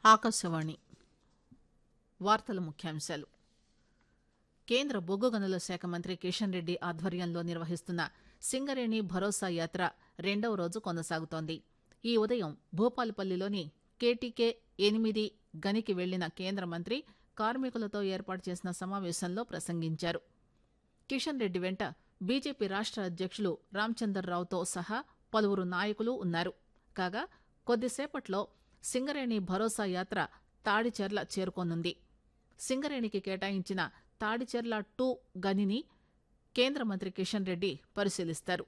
ఆకాశవాణి వార్తల ముఖ్యాంశాలు. కేంద్ర బొగ్గు గనుల శాఖ మంత్రి కిషన్ రెడ్డి ఆధ్వర్యంలో నిర్వహిస్తున్న సింగరేణి భరోసా యాత్ర రెండవ రోజు కొనసాగుతోంది. ఈ ఉదయం భూపాలపల్లిలోని కేటీకే 8 గనికి వెళ్లిన కేంద్ర మంత్రి కార్మికులతో ఏర్పాటు చేసిన సమావేశంలో ప్రసంగించారు. కిషన్ రెడ్డి వెంట బీజేపీ రాష్ట అధ్యకులు రామచందర్రావుతో సహా పలువురు నాయకులు ఉన్నారు. కాగా కొద్దిసేపట్లో సింగరేణి భరోసా యాత్ర తాడిచెర్ల చేరుకోనుంది. సింగరేణికి కేటాయించిన తాడిచెర్ల 2 గనిని కేంద్ర మంత్రి కిషన్ రెడ్డి పరిశీలిస్తారు.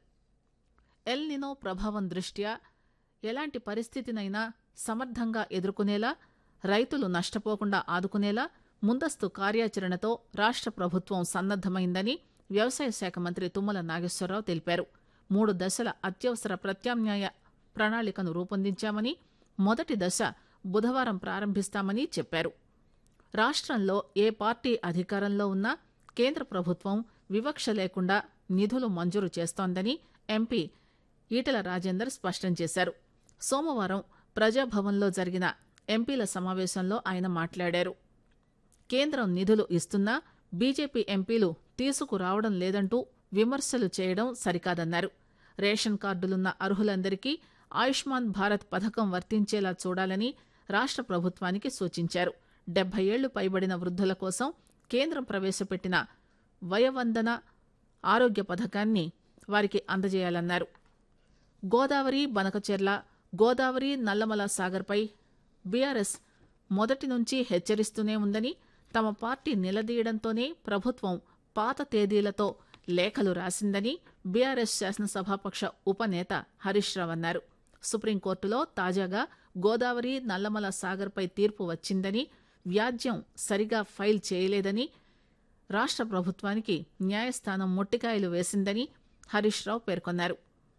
ఎల్ నినో ప్రభావం దృష్ట్యా ఎలాంటి పరిస్థితినైనా సమర్థంగా ఎదుర్కొనేలా, రైతులు నష్టపోకుండా ఆదుకునేలా ముందస్తు కార్యాచరణతో రాష్ట ప్రభుత్వం సన్నద్దమైందని వ్యవసాయ శాఖ మంత్రి తుమ్మల నాగేశ్వరరావు తెలిపారు. 3 దశల అత్యవసర ప్రత్యామ్నాయ ప్రణాళికను రూపొందించామని, మొదటి దశ బుధవారం ప్రారంభిస్తామని చెప్పారు. రాష్ట్రంలో ఏ పార్టీ అధికారంలో ఉన్నా కేంద్ర ప్రభుత్వం వివక్ష లేకుండా నిధులు మంజూరు చేస్తోందని ఎంపీ ఈటెల రాజేందర్ స్పష్టం చేశారు. సోమవారం ప్రజాభవన్లో జరిగిన ఎంపీల సమావేశంలో ఆయన మాట్లాడారు. కేంద్రం నిధులు ఇస్తున్నా బీజేపీ ఎంపీలు తీసుకురావడం లేదంటూ విమర్శలు చేయడం సరికాదన్నారు. రేషన్ కార్డులున్న అర్హులందరికీ ఆయుష్మాన్ భారత్ పథకం వర్తించేలా చూడాలని రాష్ట ప్రభుత్వానికి సూచించారు. 70 ఏళ్లు పైబడిన వృద్ధుల కోసం కేంద్రం ప్రవేశపెట్టిన వయవందన ఆరోగ్య పథకాన్ని వారికి అందజేయాలన్నారు. గోదావరి బనకచెర్ల, గోదావరి నల్లమల సాగర్పై బీఆర్ఎస్ మొదటి నుంచి హెచ్చరిస్తూనే ఉందని, తమ పార్టీ నిలదీయడంతోనే ప్రభుత్వం పాత తేదీలతో లేఖలు రాసిందని బీఆర్ఎస్ శాసనసభాపక్ష ఉపనేత హరీష్ రావు అన్నారు. సుప్రీంకోర్టులో తాజాగా గోదావరి నల్లమల సాగర్పై తీర్పు వచ్చిందని, వ్యాజ్యం సరిగా ఫైల్ చేయలేదని, రాష్ట ప్రభుత్వానికి న్యాయస్థానం మొట్టికాయలు వేసిందని హరీష్ రావు పేర్కొన్నారు.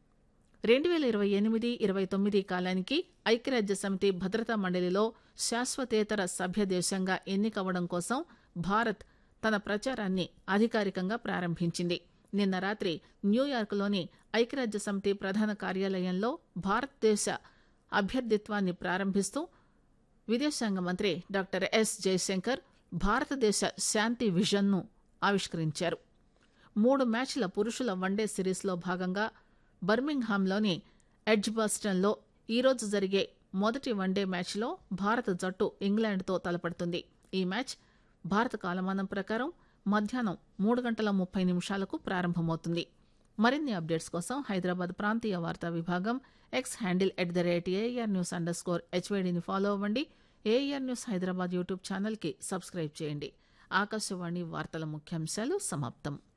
2028-29 కాలానికి ఐక్యరాజ్యసమితి భద్రతా మండలిలో శాశ్వతేతర సభ్య దేశంగా ఎన్నికవడం కోసం భారత్ తన ప్రచారాన్ని అధికారికంగా ప్రారంభించింది. నిన్న రాత్రి న్యూయార్క్లోని ఐక్యరాజ్యసమితి ప్రధాన కార్యాలయంలో భారతదేశ అభ్యర్థిత్వాన్ని ప్రారంభిస్తూ విదేశాంగ మంత్రి డాక్టర్ ఎస్ జయశంకర్ భారతదేశ శాంతి విజన్ను ఆవిష్కరించారు. 3 మ్యాచ్ల పురుషుల వన్డే సిరీస్లో భాగంగా బర్మింగ్హామ్లోని ఎడ్జ్బాస్టన్లో ఈరోజు జరిగే మొదటి వన్డే మ్యాచ్లో భారత జట్టు ఇంగ్లాండ్తో తలపడుతుంది. ఈ మ్యాచ్ భారత కాలమానం ప్రకారం మధ్యాహ్నం 3:30 ప్రారంభమవుతుంది. మరిన్ని అప్డేట్స్ కోసం హైదరాబాద్ ప్రాంతీయ వార్తా విభాగం ఎక్స్ హ్యాండిల్ @AIRnews_HYDని ఫాలో అవ్వండి. ఏఆర్ న్యూస్ హైదరాబాద్ యూట్యూబ్ ఛానల్కి సబ్స్క్రైబ్ చేయండి. ఆకాశవాణి వార్తల ముఖ్యాంశాలు సమాప్తం.